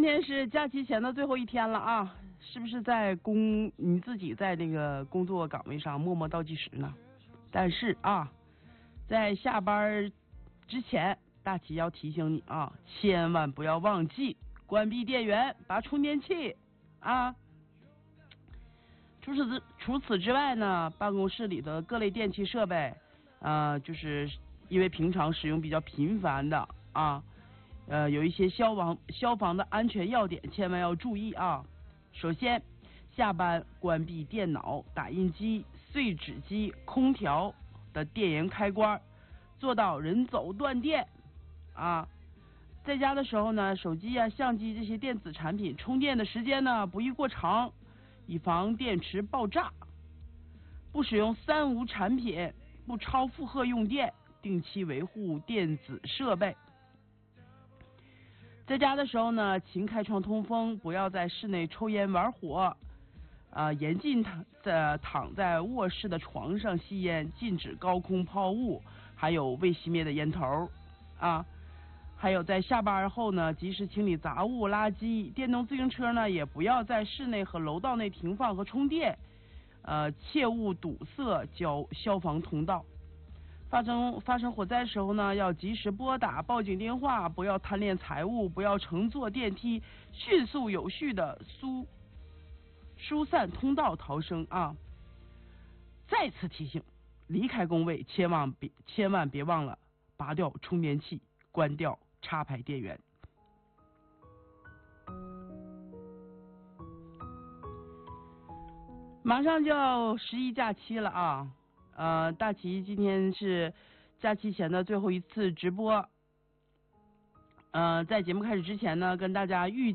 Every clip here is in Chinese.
天是假期前的最后一天了啊，是不是你自己在这个工作岗位上默默倒计时呢？但是啊，在下班之前，大齐要提醒你啊，千万不要忘记关闭电源，拔充电器啊。除此之外呢，办公室里的各类电器设备，就是因为平常使用比较频繁的啊，有一些消防的安全要点，千万要注意啊。首先，下班关闭电脑、打印机、碎纸机、空调的电源开关，做到人走断电啊。在家的时候呢，手机啊、相机这些电子产品充电的时间呢不宜过长，以防电池爆炸。不使用3无产品，不超负荷用电，定期维护电子设备。在家的时候呢，勤开窗通风，不要在室内抽烟玩火，严禁躺在卧室的床上吸烟，禁止高空抛物，还有未熄灭的烟头啊。还有在下班后呢，及时清理杂物、垃圾。电动自行车呢，也不要在室内和楼道内停放和充电，切勿堵塞消防通道。发生火灾的时候呢，要及时拨打报警电话，不要贪恋财物，不要乘坐电梯，迅速有序的疏散通道逃生啊！再次提醒，离开工位千万别忘了拔掉充电器，关掉插排电源。马上就要11假期了啊！大齐今天是假期前的最后一次直播。在节目开始之前呢，跟大家预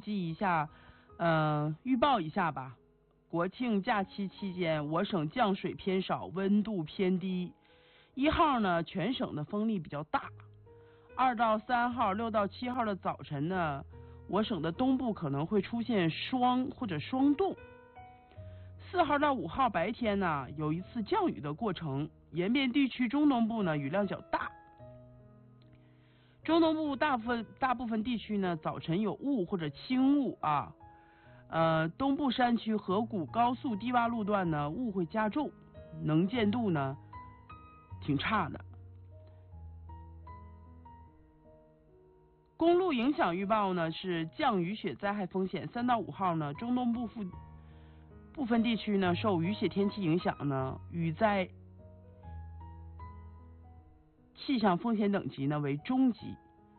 报一下吧。国庆假期期间，我省降水偏少，温度偏低。1号呢，全省的风力比较大。2到3号、6到7号的早晨呢，我省的东部可能会出现霜或者霜冻。4号到5号白天呢，有一次降雨的过程，沿边地区中东部呢雨量较大。中东部大部分地区呢，早晨有雾或者轻雾啊。东部山区河谷高速低洼路段呢，雾会加重，能见度呢挺差的。公路影响预报呢是降雨雪灾害风险，3到5号呢，中东部分地区呢受雨雪天气影响呢，雨灾气象风险等级呢为中级。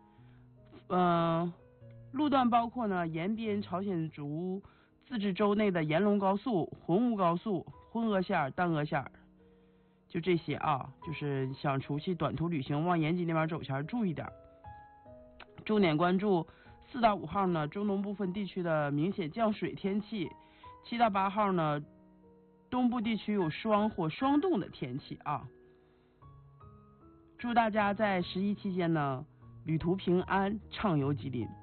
路段包括呢沿边朝鲜族自治州内的延龙高速、浑吴高速、浑鄂线、丹鄂线，就这些啊，就是想出去短途旅行往延吉那边走前注意点。重点关注4到5号呢，中东部分地区的明显降水天气；7到8号呢，东部地区有霜或霜冻的天气啊。祝大家在11期间呢，旅途平安，畅游吉林。